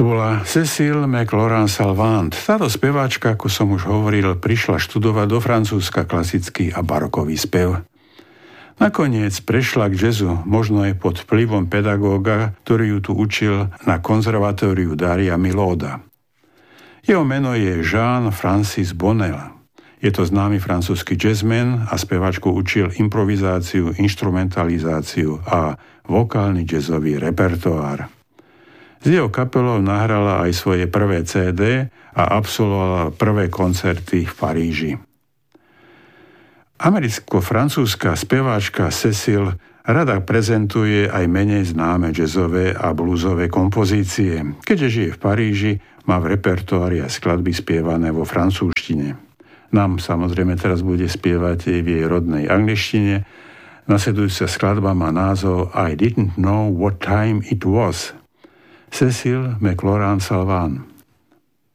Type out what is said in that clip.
To bola Cécile McLaurin Salvant. Táto speváčka, ako som už hovoril, prišla študovať do Francúzska klasický a barokový spev. Nakoniec prešla k jazzu, možno aj pod vplyvom pedagóga, ktorý ju tu učil na konzervatóriu Daria Milauda. Jeho meno je Jean-Francis Bonnel. Je to známy francúzsky jazzman a speváčku učil improvizáciu, instrumentalizáciu a vokálny jazzový repertoár. S jeho kapelou nahrala aj svoje prvé CD a absolvovala prvé koncerty v Paríži. Americko-francúzska speváčka Cécile rada prezentuje aj menej známe jazzové a bluesové kompozície. Keďže žije v Paríži, má v repertoári aj skladby spievané vo francúzštine. Nám samozrejme teraz bude spievať v jej rodnej angličtine. Nasledujúca skladba má názov I Didn't Know What Time It Was. Cécile McLaurin Salvant.